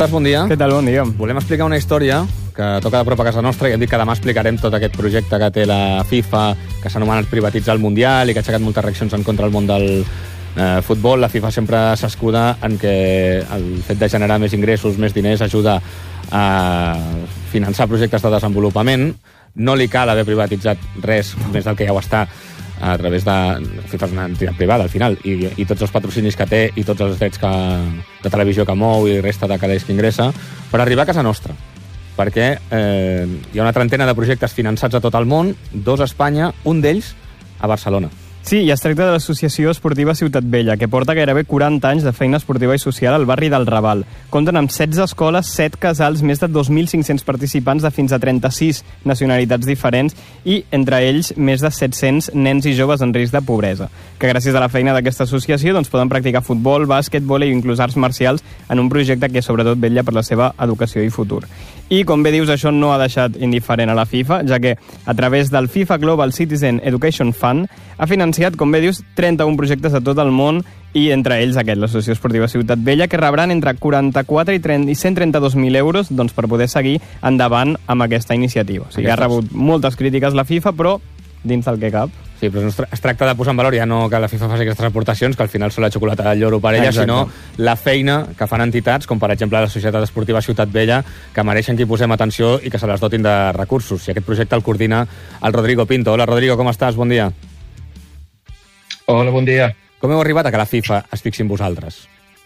estàs? Bon dia. Què tal? Bon dia. Volem explicar una història que toca de prop a casa nostra i hem dit que demà explicarem tot aquest projecte que té la FIFA, que s'ha anomenat privatitzar el Mundial i que ha aixecat moltes reaccions en contra del món del futbol. La FIFA sempre s'escuda en que el fet de generar més ingressos, més diners, ajuda a finançar projectes de desenvolupament. No li cal haver privatitzat res més del que ja ho està a través de... FIFA és una entitat privada, al final, i tots els patrocinis que té i tots els drets de televisió que mou i resta de calés que ingressa, per arribar a casa nostra. Perquè hi ha una trentena de projectes finançats a tot el món, 2 a Espanya, un d'ells a Barcelona. Sí, i es tracta de l'Associació Esportiva Ciutat Vella, que porta gairebé 40 anys de feina esportiva i social al barri del Raval. Compten amb 16 escoles, 7 casals, més de 2.500 participants de fins a 36 nacionalitats diferents i, entre ells, més de 700 nens i joves en risc de pobresa, que gràcies a la feina d'aquesta associació poden practicar futbol, bàsquet, vòlei i inclús arts marcials en un projecte que sobretot vetlla per la seva educació i futur. I, com bé dius, això no ha deixat indiferent a la FIFA, ja que a través del FIFA Global Citizen Education Fund ha financiat, com bé dius, 31 projectes a tot el món i entre ells aquest, l'Associació Esportiva Ciutat Vella, que rebran entre 44 i 132.000 euros per poder seguir endavant amb aquesta iniciativa. O sigui, ha rebut moltes crítiques la FIFA, però dins del que cap. Sí, però es tracta de posar en valor ja no que la FIFA faci aquestes aportacions, que al final són la xocolata del lloro per ella, sinó la feina que fan entitats, com per exemple la Societat Esportiva Ciutat Vella, que mereixen que hi posem atenció i que se les dotin de recursos. I aquest projecte el coordina el Rodrigo Pinto. Hola, Rodrigo, com estàs? Bon dia. Hola, bon dia. Com heu arribat a que la FIFA es fixi en vosaltres?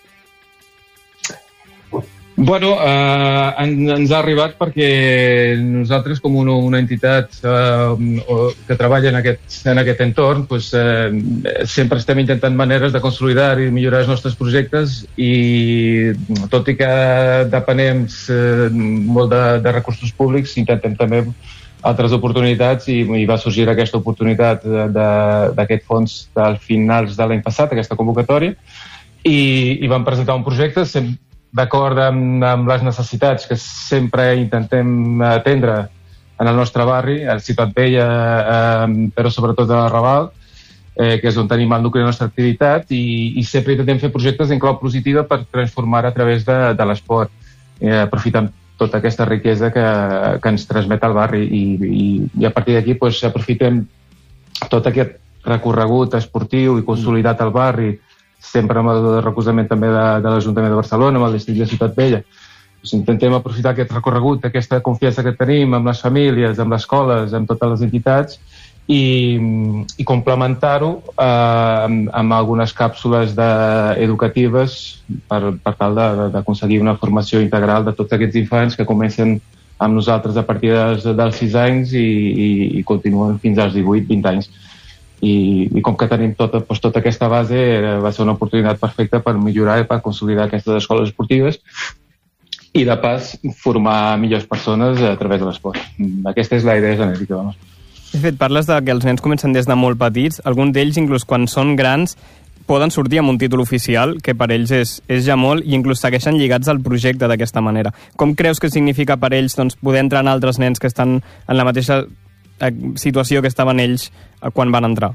Bueno, ens ha arribat perquè nosaltres, com una entitat que treballa en aquest entorn, sempre estem intentant maneres de consolidar i millorar els nostres projectes i, tot i que depenem molt de recursos públics, intentem també altres oportunitats i va sorgir aquesta oportunitat d'aquest fons al finals de l'any passat, aquesta convocatòria, i vam presentar un projecte d'acord amb les necessitats que sempre intentem atendre en el nostre barri, a Ciutat Vella, però sobretot a Raval, que és on tenim el nucli de la nostra activitat, i sempre intentem fer projectes en clau positiva per transformar a través de l'esport, aprofitant tota aquesta riquesa que ens transmet el barri i a partir d'aquí aprofitem tot aquest recorregut esportiu i consolidat al barri, sempre amb el recolzament també de l'Ajuntament de Barcelona, amb el districte de Ciutat Vella. Intentem aprofitar aquest recorregut, aquesta confiança que tenim amb les famílies, amb les escoles, amb totes les entitats i complementar-ho amb algunes càpsules educatives per tal d'aconseguir una formació integral de tots aquests infants que comencen amb nosaltres a partir dels 6 anys i continuen fins als 18-20 anys. I com que tenim tota aquesta base, va ser una oportunitat perfecta per millorar i per consolidar aquestes escoles esportives i, de pas, formar millors persones a través de l'esport. Aquesta és la idea genèrica. De fet, parles de que els nens comencen des de molt petits, alguns d'ells, inclús quan són grans, poden sortir amb un títol oficial, que per ells és ja molt, i inclús segueixen lligats al projecte d'aquesta manera. Com creus que significa per ells poder entrar en altres nens que estan en la mateixa situació que estaven ells quan van entrar?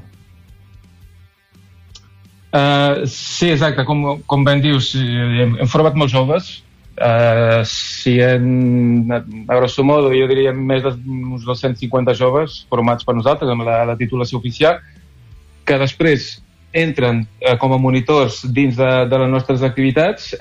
Sí, exacte, com ben dius, hem format molts joves, a grosso modo jo diria més d'uns 250 joves formats per nosaltres amb la titulació oficial, que després entren com a monitors dins de les nostres activitats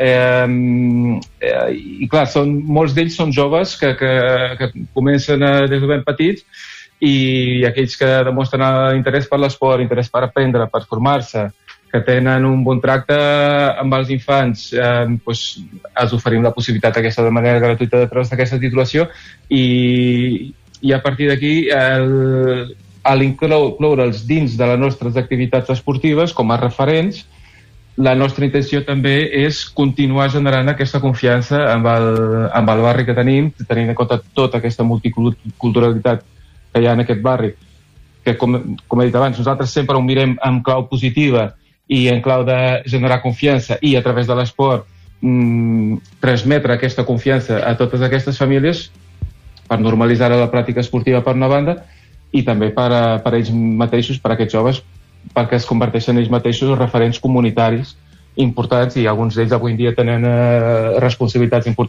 i clar, molts d'ells són joves que comencen des de ben petits i aquells que demostren interès per l'esport, interès per aprendre, per formar-se, que tenen un bon tracte amb els infants, els oferim la possibilitat aquesta de manera gratuïta a través d'aquesta titulació i a partir d'aquí a l'incloure'ls dins de les nostres activitats esportives com a referents, la nostra intenció també és continuar generant aquesta confiança amb el barri que tenim, tenint en compte tota aquesta multiculturalitat que hi ha en aquest barri, que com he dit abans, nosaltres sempre ho mirem en clau positiva i en clau de generar confiança i a través de l'esport transmetre aquesta confiança a totes aquestes famílies per normalitzar la pràctica esportiva per una banda i també per ells mateixos, per aquests joves, perquè es converteixen ells mateixos en referents comunitaris importants i alguns d'ells avui en dia tenen responsabilitats importants